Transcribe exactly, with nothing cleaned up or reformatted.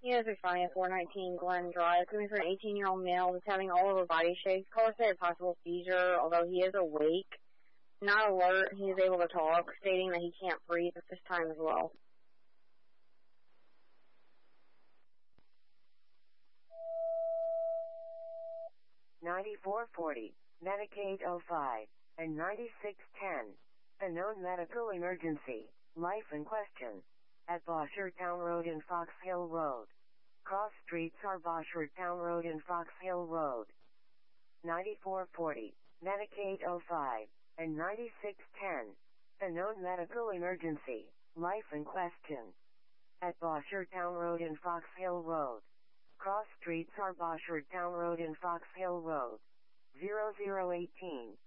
Yes, it's fine at four nineteen Glen Drive. Coming for an eighteen-year-old male that's having all over body shakes. Caller said a possible seizure, although he is awake. Not alert, he is able to talk, stating that he can't breathe at this time as well. ninety-four forty, Medicaid oh five, and ninety-six ten. A known medical emergency, life in question. At Boshertown Road and Fox Hill Road. Cross streets are Boshertown Road and Fox Hill Road. ninety-four forty, Medicaid oh five, and ninety-six ten. A known medical emergency, life in question. At Boshertown Road and Fox Hill Road. Cross streets are Boshertown Road and Fox Hill Road. zero zero one eight.